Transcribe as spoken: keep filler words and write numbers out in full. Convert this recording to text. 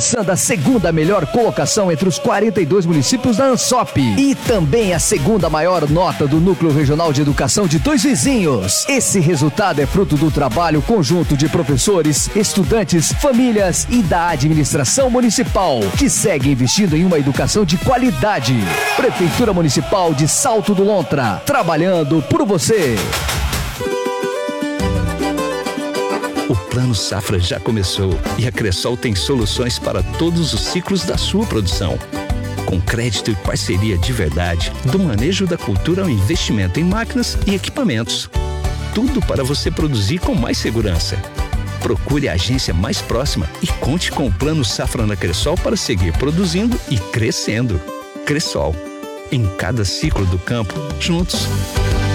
alcançando a segunda melhor colocação entre os quarenta e dois municípios da ANSOP e também a segunda maior nota do Núcleo Regional de Educação de Dois Vizinhos. Esse resultado é fruto do trabalho conjunto de professores, estudantes, famílias e da administração municipal, que segue investindo em uma educação de qualidade. Prefeitura Municipal de Salto do Lontra, trabalhando por você. O Plano Safra já começou e a Cressol tem soluções para todos os ciclos da sua produção. Com crédito e parceria de verdade, do manejo da cultura ao investimento em máquinas e equipamentos. Tudo para você produzir com mais segurança. Procure a agência mais próxima e conte com o Plano Safra na Cressol para seguir produzindo e crescendo. Cressol. Em cada ciclo do campo, juntos.